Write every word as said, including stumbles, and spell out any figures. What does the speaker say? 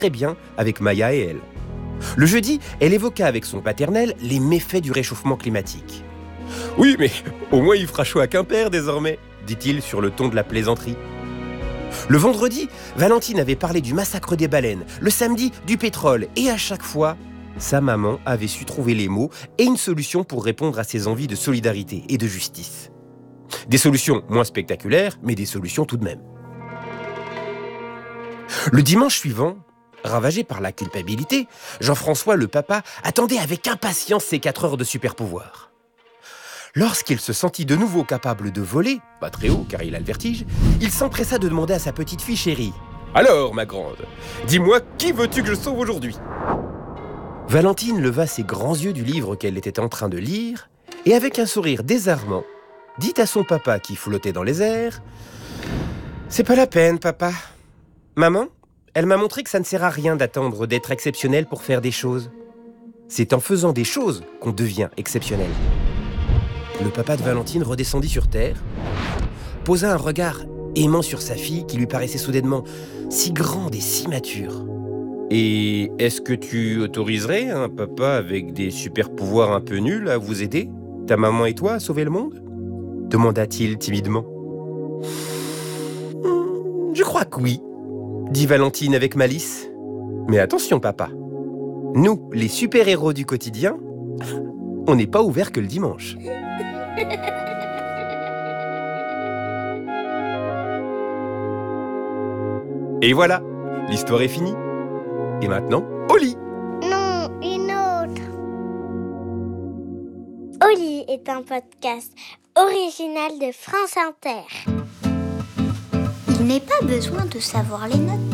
très bien avec Maya et elle. Le jeudi, elle évoqua avec son paternel les méfaits du réchauffement climatique. « Oui, mais au moins il fera chaud à Quimper désormais », dit-il sur le ton de la plaisanterie. Le vendredi, Valentine avait parlé du massacre des baleines, le samedi du pétrole, et à chaque fois, sa maman avait su trouver les mots et une solution pour répondre à ses envies de solidarité et de justice. Des solutions moins spectaculaires, mais des solutions tout de même. Le dimanche suivant, ravagé par la culpabilité, Jean-François, le papa, attendait avec impatience ses quatre heures de super-pouvoir. Lorsqu'il se sentit de nouveau capable de voler, pas très haut car il a le vertige, il s'empressa de demander à sa petite fille chérie « Alors, ma grande, dis-moi, qui veux-tu que je sauve aujourd'hui ?» Valentine leva ses grands yeux du livre qu'elle était en train de lire et avec un sourire désarmant, dit à son papa qui flottait dans les airs « C'est pas la peine, papa. Maman, elle m'a montré que ça ne sert à rien d'attendre d'être exceptionnel pour faire des choses. C'est en faisant des choses qu'on devient exceptionnel. » Le papa de Valentine redescendit sur terre, posa un regard aimant sur sa fille qui lui paraissait soudainement si grande et si mature. « Et est-ce que tu autoriserais un papa avec des super-pouvoirs un peu nuls à vous aider, ta maman et toi, à sauver le monde ?» demanda-t-il timidement. « Je crois que oui, » dit Valentine avec malice. « Mais attention, papa, nous, les super-héros du quotidien, on n'est pas ouverts que le dimanche. » Et voilà, l'histoire est finie. Et maintenant, au lit. Non, une autre. Au lit est un podcast original de France Inter. Il n'est pas besoin de savoir les notes.